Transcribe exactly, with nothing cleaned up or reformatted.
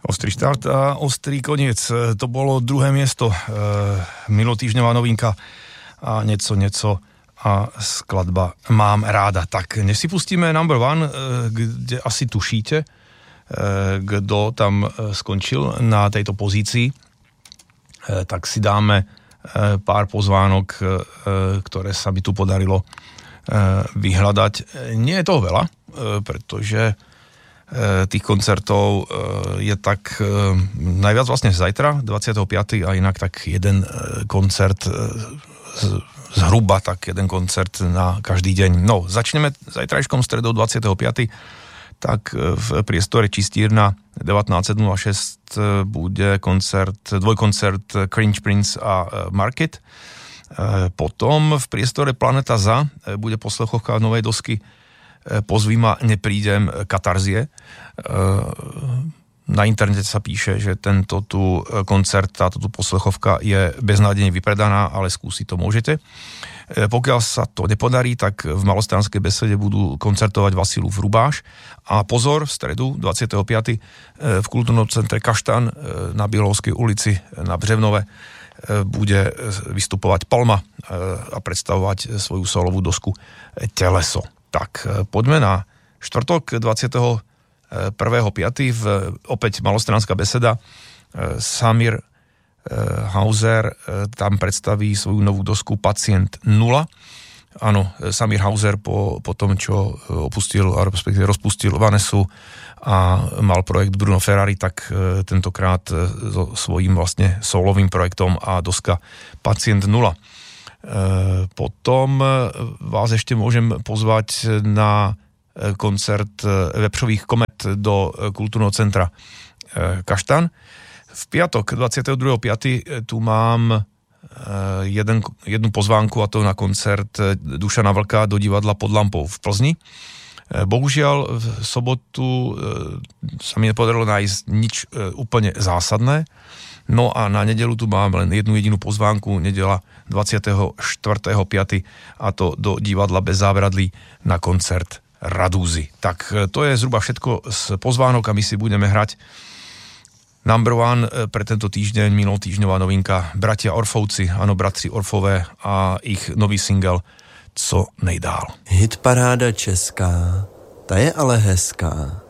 Ostrý štart a ostrý koniec. To bolo druhé miesto. E, minulotýždňová novinka a nieco, nieco a skladba Mám ráda. Tak než si pustíme number one, e, kde asi tušíte, e, kto tam skončil na tejto pozícii, e, tak si dáme e, pár pozvánok, e, ktoré sa mi tu podarilo e, vyhľadať. Nie je toho veľa, e, pretože tých koncertov je tak najviac vlastne zajtra, dvadsiateho piateho a inak tak jeden koncert, zhruba tak jeden koncert na každý deň. No, začneme zajtrajškom stredou dvadsiateho piateho tak v priestore Čistírna devätnásť nula šesť bude koncert, dvojkoncert Cringe Prince a Market. Potom v priestore Planeta Za bude poslechovka novej dosky Pozví ma, neprídem, Katarzie. Na internete sa píše, že tento tu koncert, táto tu poslechovka je beznádejne vypredaná, ale skúsiť to môžete. Pokiaľ sa to nepodarí, tak v Malostranskej besede budú koncertovať Vasilov Rubáš. A pozor, v stredu dvadsiateho piateho v kultúrnom centre Kaštan na Bielovskej ulici na Břevnove bude vystupovať Palma a predstavovať svoju solovú dosku Teleso. Tak, poďme na štvrtok dvadsiateho prvého piateho v opäť Malostranská beseda. Samir Hauser tam predstaví svoju novú dosku Pacient nula. Áno, Samir Hauser po, po tom, čo opustil, respektíve rozpustil Vanessu a mal projekt Bruno Ferrari, tak tentokrát so svojím vlastne solovým projektom a doska Pacient nula. Potom vás ešte môžem pozvať na koncert Vepřových komet do kultúrneho centra Kaštan. V piatok dvadsiateho druhého piateho tu mám jeden, jednu pozvánku, a to na koncert Dušana Vlka do divadla Pod lampou v Plzni. Bohužiaľ v sobotu sa mi nepodarilo nájsť nič úplne zásadné. No a na nedeľu tu mám len jednu jedinú pozvánku, nedeľa dvadsiateho štvrtého piateho a to do divadla Bez zábradlí na koncert Radúzy. Tak to je zhruba všetko z pozvánok a my si budeme hrať number one pre tento týždeň, minulotýždňová novinka Bratia Orfovci, áno, bratři Orfové a ich nový single Co nejdál. Hitparáda česká, ta je ale hezká.